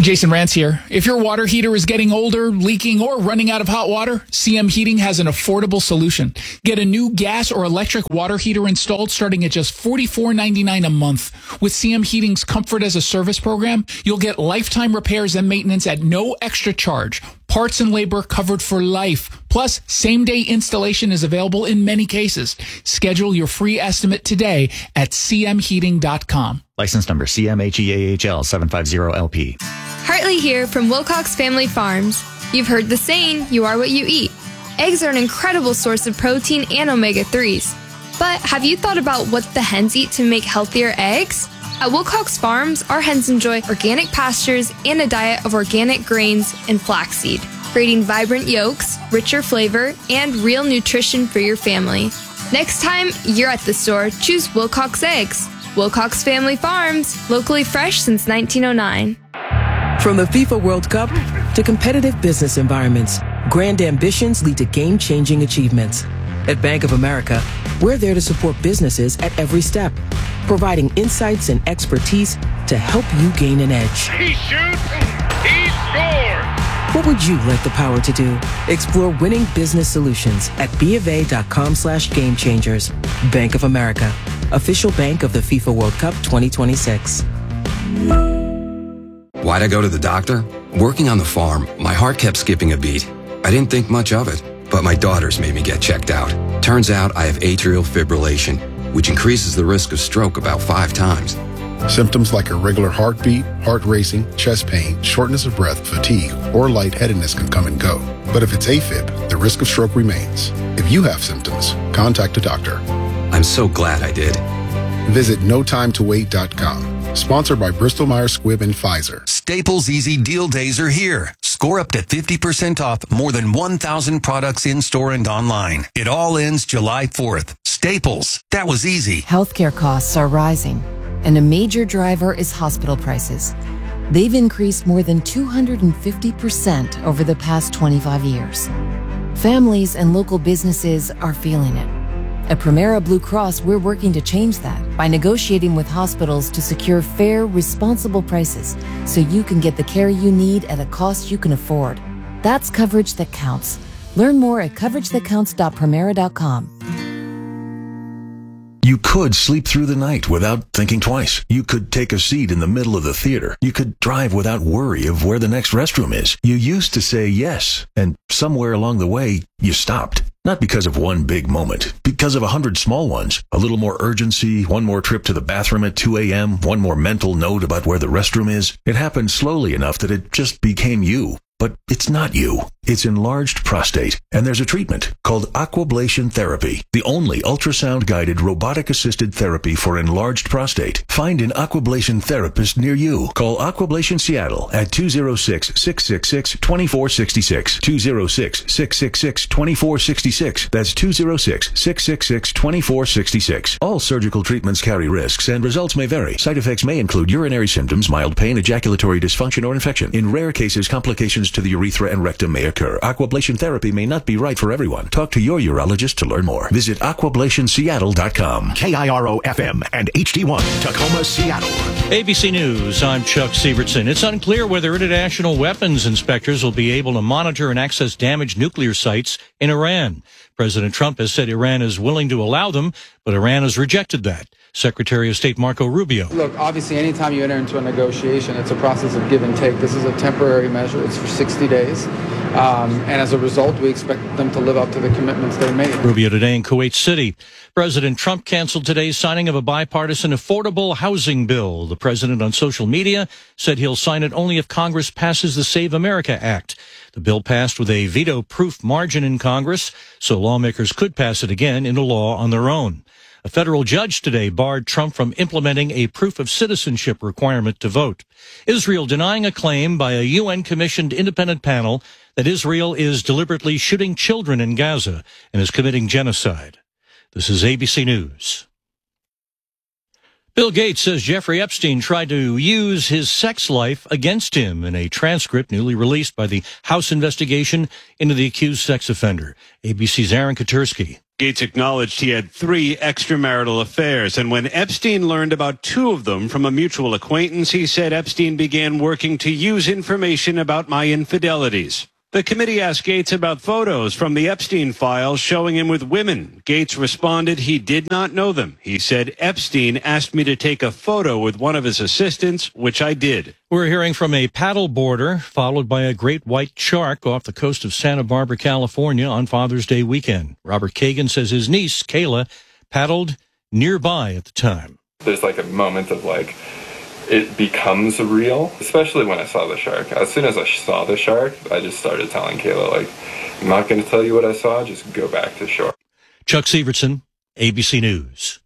Jason Rantz here. If your water heater is getting older, leaking, or running out of hot water, CM Heating has an affordable solution. Get a new gas or electric water heater installed starting at just $44.99 a month. With CM Heating's Comfort as a Service program, you'll get lifetime repairs and maintenance at no extra charge. Parts and labor covered for life. Plus, same-day installation is available in many cases. Schedule your free estimate today at cmheating.com. License number CMHEAHL 750LP. Hartley here from Wilcox Family Farms. You've heard the saying, you are what you eat. Eggs are an incredible source of protein and omega-3s. But have you thought about what the hens eat to make healthier eggs? At Wilcox Farms, our hens enjoy organic pastures and a diet of organic grains and flaxseed, creating vibrant yolks, richer flavor, and real nutrition for your family. Next time you're at the store, choose Wilcox Eggs. Wilcox Family Farms, locally fresh since 1909. From the FIFA World Cup to competitive business environments, grand ambitions lead to game-changing achievements. At Bank of America, we're there to support businesses at every step, providing insights and expertise to help you gain an edge. He shoots, he scores! What would you like the power to do? Explore winning business solutions at BofA.com/gamechangers. Bank of America, official bank of the FIFA World Cup 2026. Why'd I go to the doctor? Working on the farm, my heart kept skipping a beat. I didn't think much of it, but my daughters made me get checked out. Turns out I have atrial fibrillation, which increases the risk of stroke about 5 times. Symptoms like irregular heartbeat, heart racing, chest pain, shortness of breath, fatigue, or lightheadedness can come and go. But if it's AFib, the risk of stroke remains. If you have symptoms, contact a doctor. I'm so glad I did. Visit notimetowait.com. Sponsored by Bristol-Myers Squibb and Pfizer. Staples Easy Deal Days are here. Score up to 50% off more than 1,000 products in-store and online. It all ends July 4th. Staples. That was easy. Healthcare costs are rising, and a major driver is hospital prices. They've increased more than 250% over the past 25 years. Families and local businesses are feeling it. At Premera Blue Cross, we're working to change that by negotiating with hospitals to secure fair, responsible prices so you can get the care you need at a cost you can afford. That's coverage that counts. Learn more at coveragethatcounts.premera.com. You could sleep through the night without thinking twice. You could take a seat in the middle of the theater. You could drive without worry of where the next restroom is. You used to say yes, and somewhere along the way, you stopped. Not because of one big moment, because of 100 small ones. A little more urgency, one more trip to the bathroom at 2 a.m., one more mental note about where the restroom is. It happened slowly enough that it just became you. But it's not you. It's enlarged prostate, and there's a treatment called aquablation therapy, the only ultrasound-guided robotic-assisted therapy for enlarged prostate. Find an aquablation therapist near you. Call Aquablation Seattle at 206-666-2466, 206-666-2466. That's 206-666-2466. All surgical treatments carry risks, and results may vary. Side effects may include urinary symptoms, mild pain, ejaculatory dysfunction, or infection. In rare cases, complications to the urethra and rectum may occur. Aquablation therapy may not be right for everyone. Talk to your urologist to learn more. Visit aquablationseattle.com. KIRO-FM and HD1, Tacoma, Seattle. ABC News, I'm Chuck Sievertson. It's unclear whether international weapons inspectors will be able to monitor and access damaged nuclear sites in Iran. President Trump has said Iran is willing to allow them, but Iran has rejected that. Secretary of State Marco Rubio. Look, obviously, anytime you enter into a negotiation, it's a process of give and take. This is a temporary measure. It's for 60 days. And as a result, we expect them to live up to the commitments they made. Rubio today in Kuwait City. President Trump canceled today's signing of a bipartisan affordable housing bill. The president on social media said he'll sign it only if Congress passes the Save America Act. The bill passed with a veto-proof margin in Congress, so lawmakers could pass it again into law on their own. A federal judge today barred Trump from implementing a proof of citizenship requirement to vote. Israel denying a claim by a UN-commissioned independent panel that Israel is deliberately shooting children in Gaza and is committing genocide. This is ABC News. Bill Gates says Jeffrey Epstein tried to use his sex life against him in a transcript newly released by the House investigation into the accused sex offender. ABC's Aaron Katursky. Gates acknowledged he had 3 extramarital affairs, and when Epstein learned about 2 of them from a mutual acquaintance, he said Epstein began working to use information about my infidelities. The committee asked Gates about photos from the Epstein files showing him with women. Gates responded he did not know them. He said Epstein asked me to take a photo with one of his assistants, which I did. We're hearing from a paddle boarder followed by a great white shark off the coast of Santa Barbara, California on Father's Day weekend. Robert Kagan says his niece, Kayla, paddled nearby at the time. There's like a moment of like, it becomes real, especially when I saw the shark. As soon as I saw the shark, I just started telling Kayla, like, I'm not going to tell you what I saw, just go back to shore. Chuck Severson, ABC News.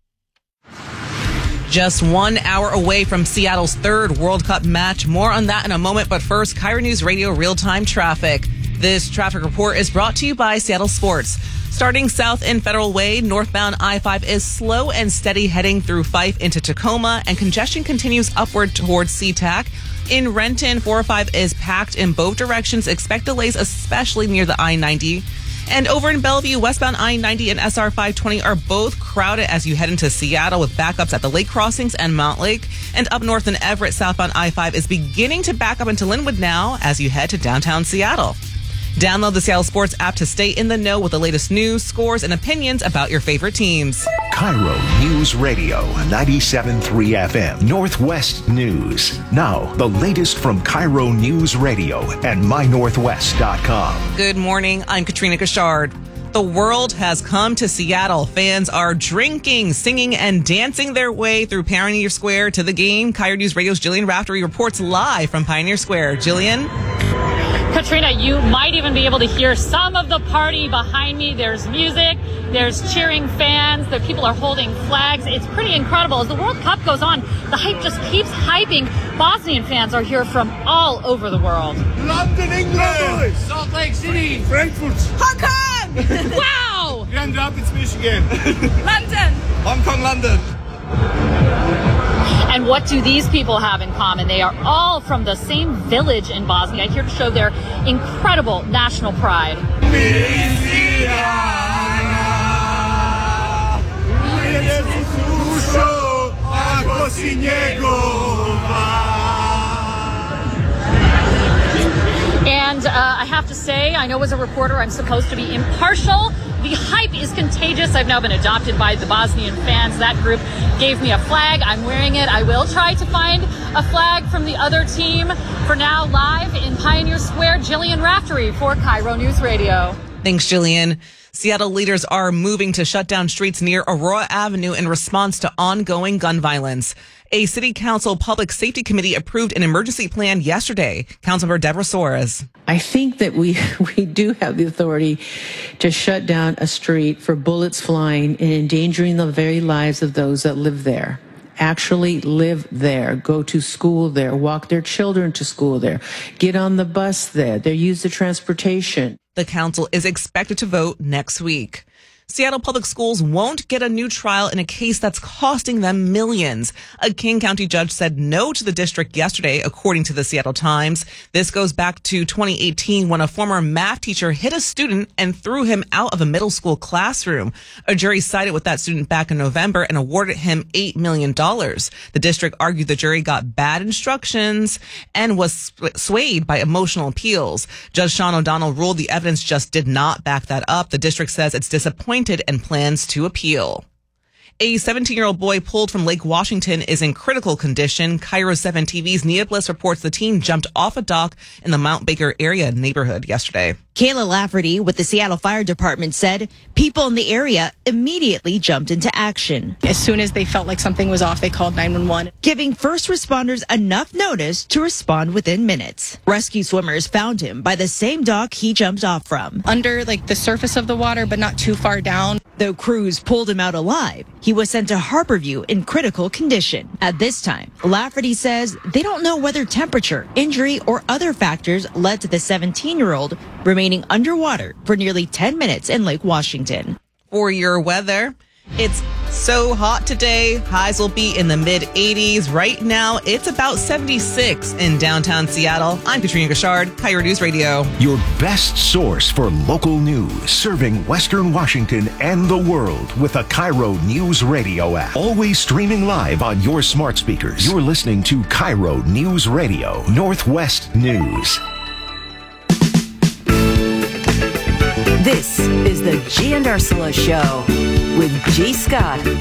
Just 1 hour away from Seattle's 3rd World Cup match. More on that in a moment, but first, KIRO News Radio real-time traffic. This traffic report is brought to you by Seattle Sports. Starting south in Federal Way, northbound I-5 is slow and steady heading through Fife into Tacoma, and congestion continues upward towards SeaTac. In Renton, 405 is packed in both directions. Expect delays, especially near the I-90. And over in Bellevue, westbound I-90 and SR 520 are both crowded as you head into Seattle with backups at the lake crossings and Mount Lake. And up north in Everett, southbound I-5 is beginning to back up into Linwood now as you head to downtown Seattle. Download the Seattle Sports app to stay in the know with the latest news, scores, and opinions about your favorite teams. KIRO News Radio, 97.3 FM, Northwest News. Now, the latest from KIRO News Radio and mynorthwest.com. Good morning. I'm Katrina Kashard. The world has come to Seattle. Fans are drinking, singing, and dancing their way through Pioneer Square to the game. KIRO News Radio's Jillian Raftery reports live from Pioneer Square. Jillian? Katrina, you might even be able to hear some of the party behind me. There's music, there's cheering fans, the people are holding flags. It's pretty incredible. As the World Cup goes on, the hype just keeps hyping. Bosnian fans are here from all over the world. London, England! Salt Lake City! Frankfurt! Hong Kong! Wow! Grand Rapids, Michigan! London! Hong Kong, London! And what do these people have in common? They are all from the same village in Bosnia, here to show their incredible national pride. And I have to say, I know as a reporter I'm supposed to be impartial. The hype is contagious. I've now been adopted by the Bosnian fans. That group gave me a flag. I'm wearing it. I will try to find a flag from the other team. For now, live in Pioneer Square, Jillian Raftery for KIRO News Radio. Thanks, Jillian. Seattle leaders are moving to shut down streets near Aurora Avenue in response to ongoing gun violence. A city council public safety committee approved an emergency plan yesterday. Councilmember Deborah Soares. I think that we do have the authority to shut down a street for bullets flying and endangering the very lives of those that live there. Actually live there, go to school there, walk their children to school there, get on the bus there, they use the transportation. The council is expected to vote next week. Seattle Public Schools won't get a new trial in a case that's costing them millions. A King County judge said no to the district yesterday, according to the Seattle Times. This goes back to 2018 when a former math teacher hit a student and threw him out of a middle school classroom. A jury sided with that student back in November and awarded him $8 million. The district argued the jury got bad instructions and was swayed by emotional appeals. Judge Sean O'Donnell ruled the evidence just did not back that up. The district says it's disappointed and plans to appeal. A 17-year-old boy pulled from Lake Washington is in critical condition. KIRO 7 TV's Nia Bliss reports the teen jumped off a dock in the Mount Baker area neighborhood yesterday. Kayla Lafferty with the Seattle Fire Department said people in the area immediately jumped into action. As soon as they felt like something was off, they called 911. Giving first responders enough notice to respond within minutes. Rescue swimmers found him by the same dock he jumped off from. Under the surface of the water, but not too far down. Though crews pulled him out alive, he was sent to Harborview in critical condition. At this time, Lafferty says they don't know whether temperature, injury, or other factors led to the 17-year-old remaining underwater for nearly 10 minutes in Lake Washington. For your weather, it's So hot today. Highs will be in the mid-80s. Right now, it's about 76 in downtown Seattle. I'm Katrina Gashard, KIRO News Radio. Your best source for local news, serving Western Washington and the world with the KIRO News Radio app. Always streaming live on your smart speakers. You're listening to KIRO News Radio, Northwest News. This is the G and Ursula Show with G. Scott.